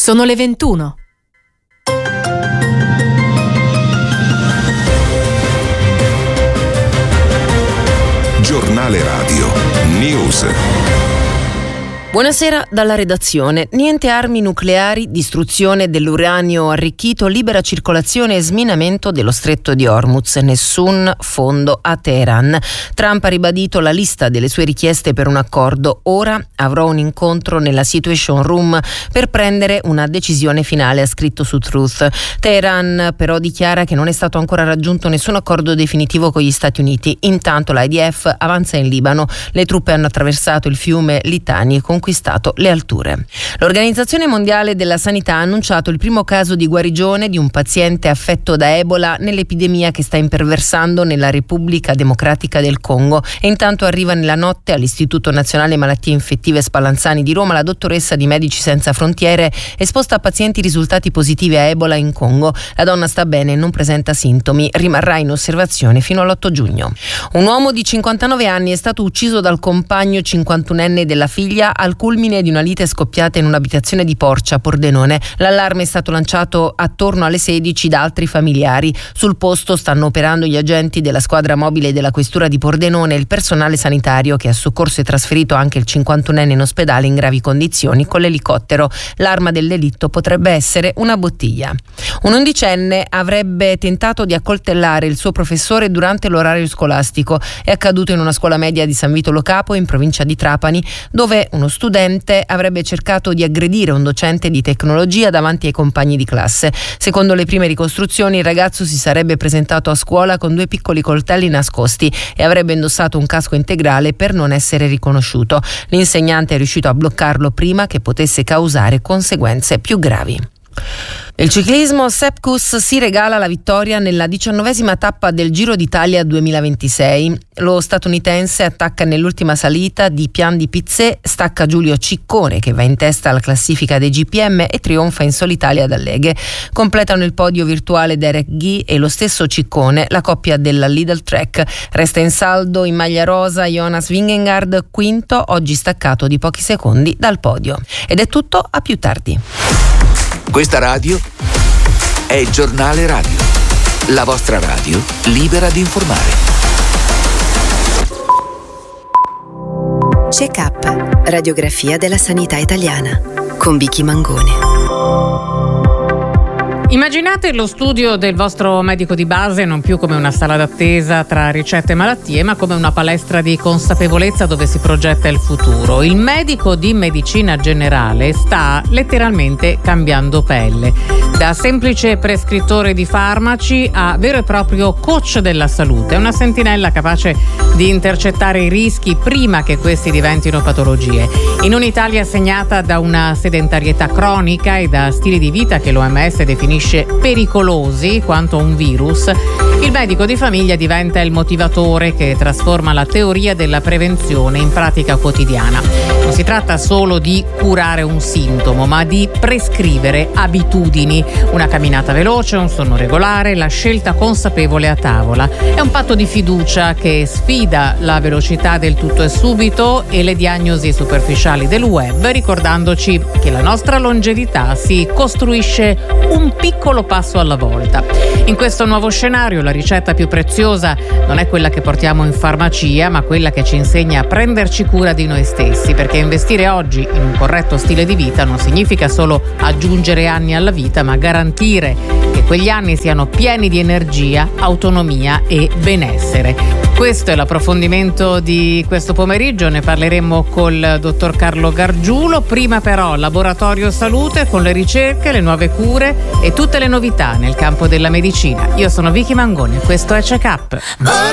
Sono le 21. Giornale Radio News. Buonasera dalla redazione. Niente armi nucleari, distruzione dell'uranio arricchito, libera circolazione e sminamento dello stretto di Hormuz. Nessun fondo a Teheran. Trump ha ribadito la lista delle sue richieste per un accordo. Ora avrò un incontro nella Situation Room per prendere una decisione finale, ha scritto su Truth. Teheran però dichiara che non è stato ancora raggiunto nessun accordo definitivo con gli Stati Uniti. Intanto l'IDF avanza in Libano. Le truppe hanno attraversato il fiume Litani e conquistato le alture. L'Organizzazione Mondiale della Sanità ha annunciato il primo caso di guarigione di un paziente affetto da Ebola nell'epidemia che sta imperversando nella Repubblica Democratica del Congo. E intanto arriva nella notte all'Istituto Nazionale Malattie Infettive Spallanzani di Roma la dottoressa di Medici Senza Frontiere, esposta a pazienti risultati positivi a Ebola in Congo. La donna sta bene e non presenta sintomi, rimarrà in osservazione fino all'8 giugno. Un uomo di 59 anni è stato ucciso dal compagno 51enne della figlia al culmine di una lite scoppiata in un'abitazione di Porcia, Pordenone. L'allarme è stato lanciato attorno alle 16 da altri familiari. Sul posto stanno operando gli agenti della squadra mobile della questura di Pordenone e il personale sanitario che ha soccorso e trasferito anche il 51enne in ospedale in gravi condizioni con l'elicottero. L'arma del delitto potrebbe essere una bottiglia. Un undicenne avrebbe tentato di accoltellare il suo professore durante l'orario scolastico. È accaduto in una scuola media di San Vito Lo Capo, in provincia di Trapani, dove uno studente avrebbe cercato di aggredire un docente di tecnologia davanti ai compagni di classe. Secondo le prime ricostruzioni, il ragazzo si sarebbe presentato a scuola con 2 piccoli coltelli nascosti e avrebbe indossato un casco integrale per non essere riconosciuto. L'insegnante è riuscito a bloccarlo prima che potesse causare conseguenze più gravi. Il ciclismo, Sepp Kuss si regala la vittoria nella 19ª tappa del Giro d'Italia 2026. Lo statunitense attacca nell'ultima salita di Pian di Pizzé, stacca Giulio Ciccone che va in testa alla classifica dei GPM e trionfa in solitaria d'Alleghe. Completano il podio virtuale Derek Guy e lo stesso Ciccone, la coppia della Lidl Trek. Resta in saldo in maglia rosa Jonas Vingegaard, quinto, oggi staccato di pochi secondi dal podio. Ed è tutto, a più tardi. Questa radio è il Giornale Radio, la vostra radio libera di informare. Check-up, radiografia della sanità italiana, con Vicky Mangone. Immaginate lo studio del vostro medico di base non più come una sala d'attesa tra ricette e malattie, ma come una palestra di consapevolezza dove si progetta il futuro. Il medico di medicina generale sta letteralmente cambiando pelle. Da semplice prescrittore di farmaci a vero e proprio coach della salute, una sentinella capace di intercettare i rischi prima che questi diventino patologie. In un'Italia segnata da una sedentarietà cronica e da stili di vita che l'OMS definisce pericolosi quanto un virus, il medico di famiglia diventa il motivatore che trasforma la teoria della prevenzione in pratica quotidiana. Non si tratta solo di curare un sintomo, ma di prescrivere abitudini, una camminata veloce, un sonno regolare, la scelta consapevole a tavola. È un patto di fiducia che sfida la velocità del tutto e subito e le diagnosi superficiali del web, ricordandoci che la nostra longevità si costruisce un piccolo passo alla volta. In questo nuovo scenario la ricetta più preziosa non è quella che portiamo in farmacia, ma quella che ci insegna a prenderci cura di noi stessi, perché investire oggi in un corretto stile di vita non significa solo aggiungere anni alla vita, ma garantire che quegli anni siano pieni di energia, autonomia e benessere. Questo è l'approfondimento di questo pomeriggio, ne parleremo col dottor Carlo Gargiulo. Prima però Laboratorio Salute con le ricerche, le nuove cure e tutte le novità nel campo della medicina. Io sono Vicky Mangone, questo è Check Up.